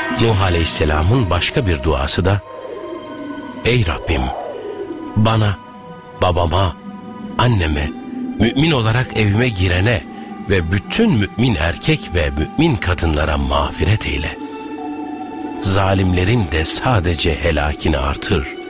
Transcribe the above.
Nuh Aleyhisselam'ın başka bir duası da, ey Rabbim, bana, babama, anneme, mümin olarak evime girene ve bütün mümin erkek ve mümin kadınlara mağfiret eyle. Zalimlerin de sadece helakini artır.